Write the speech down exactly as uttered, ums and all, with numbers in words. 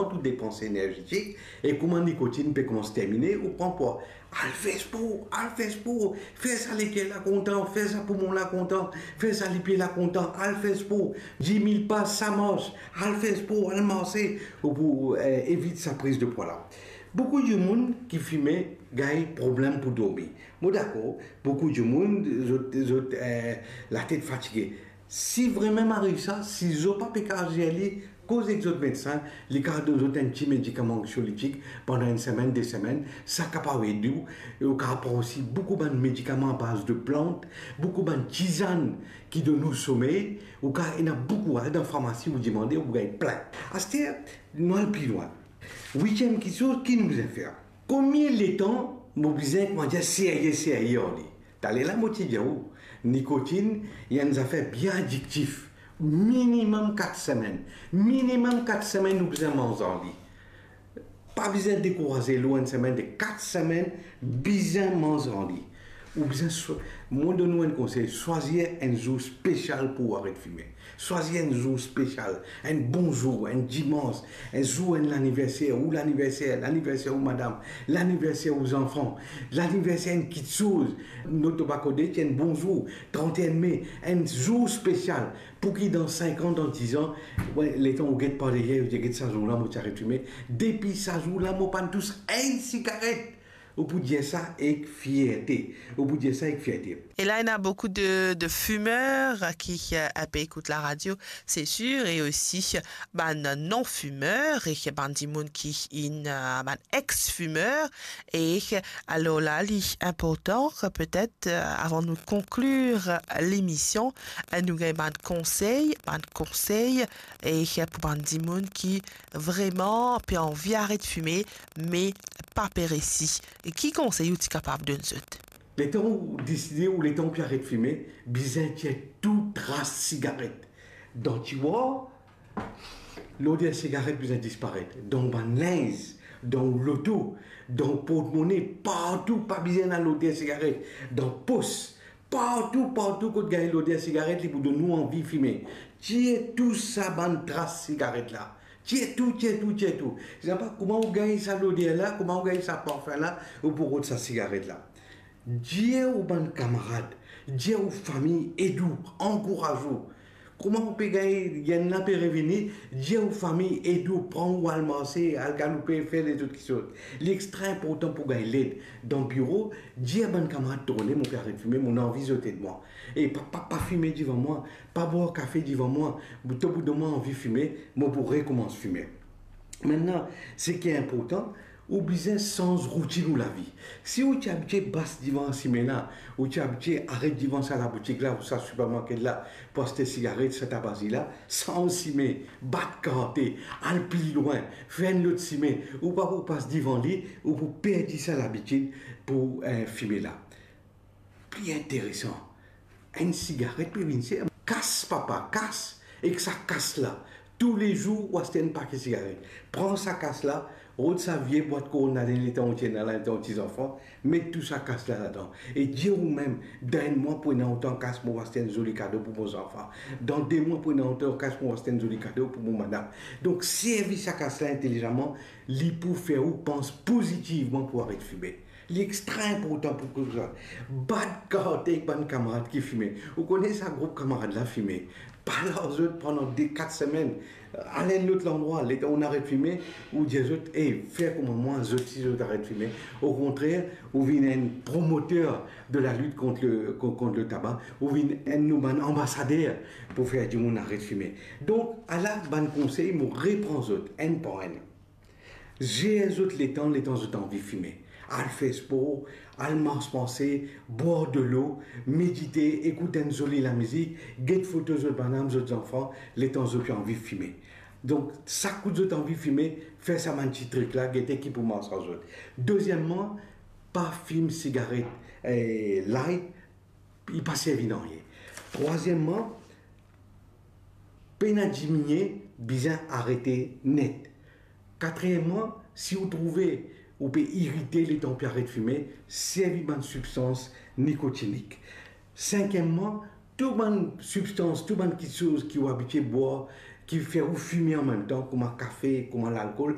toute dépense énergétique et comment nicotine peut commencer à terminer ou prend quoi. Al fais sport, al fais sport, fais ça les pieds là content, fais ça pour mon là content, fais ça les pieds là content, al fais sport, dix mille pas ça marche, al fais sport, al marcher pour euh, éviter sa prise de poids là. Beaucoup de monde qui fumait gagne problème pour dormir. Moi d'accord, beaucoup de monde euh, la tête fatiguée. Si vraiment arrive ça, si ils n'ont pas pu aller cause des autres médecins, les cas de autres petits médicaments anxiolytiques pendant une semaine, des semaines, ça capable aider. Et au cas aussi beaucoup de médicaments à base de plantes, beaucoup de tisanes qui donnent nous sommeil. Au cas il y a beaucoup dans la pharmacie vous demandez, vous gagnez plein. À ce stade, nous allons plus loin. Huitième question, qui nous a fait? Combien de temps nous besoin de dire sérieux, sérieux? T'as la moitié de où? Nicotine, il y a des affaires bien addictives. Minimum quatre semaines. Minimum quatre semaines, nous besoin de manger en lit. Pas besoin de décourager loin une semaine, de quatre semaines, besoin de manger en lit. Ou bien, moi, de nous un conseil, choisir un jour spécial pour arrêter de fumer. Choisir un jour spécial, un bon jour, un dimanche, un jour, un anniversaire, ou l'anniversaire, l'anniversaire ou madame, l'anniversaire aux enfants, l'anniversaire, une petite chose. Notre bacodé, un bon jour, trente et un mai, un jour spécial, pour qui dans cinq ans, dans dix ans, ouais, les temps où on guette par derrière, je guette ça jour-là, moi, j'arrête de fumer. Depuis ça jour-là, moi, pas tous une cigarette. On peut dire ça avec fierté. On peut dire ça avec fierté. Et là, il y a beaucoup de, de fumeurs qui euh, écoutent la radio, c'est sûr, et aussi ben, non-fumeurs, et ben, des gens qui sont ben, ex-fumeurs. Et alors là, l'important, peut-être, euh, avant de conclure l'émission, nous avons un conseil, un conseil, et pour des gens qui vraiment ont envie d'arrêter de fumer, mais pas pérécis. Et qui conseille ou est capable de nous? Les temps où décider ou les temps où arrêter de fumer, bizarre, tu as tout trace cigarette. Donc tu vois, l'odeur cigarette bizarre disparaître. Dans le linge, dans l'auto, dans le porte-monnaie, partout, pas besoin dans l'odeur cigarette. Dans le poste, partout, partout, quand tu gagnes l'odeur cigarette, il vous donne nous envie de fumer. Tu as tout ça, dans trace cigarette là. Tiens tout, tiens tout, tiens tout. Je ne sais pas comment vous gagnez ça l'odeur là, comment vous gagnez ça parfum là, ou pour autre sa cigarette là. Dieu aux bonnes camarades, Dieu aux familles, aidez-vous, encouragez-vous. Comment on peut gagner, il y a un peu revenir, Dieu aux familles, aidez-vous, prendre à marcher, à galoper, faire les autres choses. L'extra important pour gagner l'aide dans le bureau, Dieu aux bonnes camarades, tourner, mon père de fumer, mon envie de moi. Et pas, pas, pas fumer devant moi, pas boire café devant moi, tout bout de moi envie de fumer, moi pour recommencer à fumer. Maintenant, ce qui est important, oubliez sans routine ou la vie. Si vous êtes habitué basse devant ce là, ou tu es habitué arrête devant ça la boutique là, ou ça supermarché là, poster cigarette, cette tabac là, sans cimer, battre quartier, aller plus loin, faire l'autre cimer, ou pas vous passer devant lui, ou vous perdre ça l'habitude pour euh, fumer là. Plus intéressant, une cigarette, puis une cigarette, casse papa, casse, et que ça casse là. Tous les jours, on a un paquet de cigarettes. Prends sa casse là, roule sa vieille boîte qu'on a dans les temps où tu es dans les petits enfants, mets tout ça casse là là-dedans. Et dis ou même, dans un mois pour une autant casse, moi, c'est un joli cadeau pour mes enfants. Dans deux mois pour une autant casse, moi, c'est un joli cadeau pour mon madame. Donc, servir sa casse là intelligemment, lui pour faire ou pense positivement pour arrêter de fumer. L'extra important pour que ça. Bad carte avec un camarade qui fume. Vous connaissez un groupe camarade là fumé. Pas leurs autres pendant des quatre semaines. Allez à un autre endroit, on arrête de fumer, ou dire aux autres, hey, fais comme moi, les autres, si autres arrêtent de fumer. Au contraire, vous venez un promoteur de la lutte contre le, contre le tabac, vous venez un ambassadeur pour faire du monde arrête de fumer. Donc, à la bonne conseil, je reprends les autres, un par un. J'ai les autres les temps, les temps, les temps envie de fumer. Al faire sport, al marche penser, boire de l'eau, méditer, écouter une jolie la musique, get photos de banane, autres enfants, les temps où tu as envie de fumer. Donc, ça coûte de envie de fumer, fais ça un petit truc là, get qui pour marcher aux autres. Deuxièmement, pas film, cigarette, et light, il passe évident rien. Troisièmement, peine à diminuer, bien arrêter net. Quatrièmement, si vous trouvez ou peut irriter les températures de fumer, servir de substance nicotinique. Cinquièmement, toute bonne substance, toute bonne chose qui vous habitué à boire, qui fait ou fumer en même temps, comme un café, comme l'alcool,